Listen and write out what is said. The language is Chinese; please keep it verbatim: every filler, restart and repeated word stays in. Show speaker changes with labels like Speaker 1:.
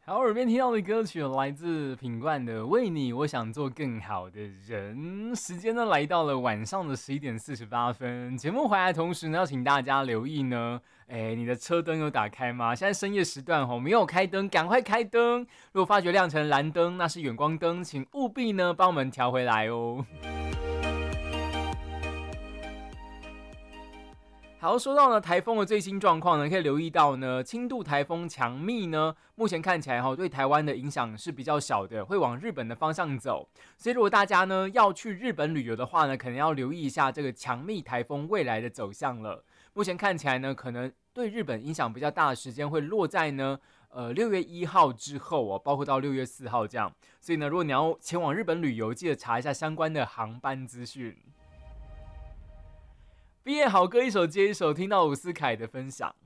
Speaker 1: 好，耳边听到的歌曲来自品冠的《为你我想做更好的人》。时间呢来到了晚上的十一点四十八分。节目回来的同时呢，要请大家留意呢，哎，你的车灯有打开吗？现在深夜时段吼，没有开灯，赶快开灯。如果发觉亮成蓝灯，那是远光灯，请务必呢帮我们调回来哦。好，说到呢台风的最新状况呢，可以留意到呢，轻度台风强密呢，目前看起来哈对台湾的影响是比较小的，会往日本的方向走。所以如果大家呢要去日本旅游的话呢，可能要留意一下这个强密台风未来的走向了。目前看起来呢，可能对日本影响比较大的时间会落在呢，呃六月一号之后哦，包括到六月四号这样。所以呢，如果你要前往日本旅游，记得查一下相关的航班资讯。毕业好歌一首接一首，听到伍思凯的分享。